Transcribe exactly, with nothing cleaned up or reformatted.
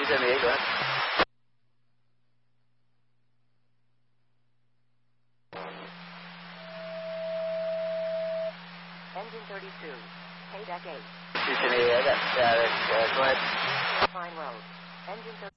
San Diego. Engine thirty-two. Paydeck eight. Houston, yeah, I got, uh, uh, go ahead. Pine Road. Engine thirty-two.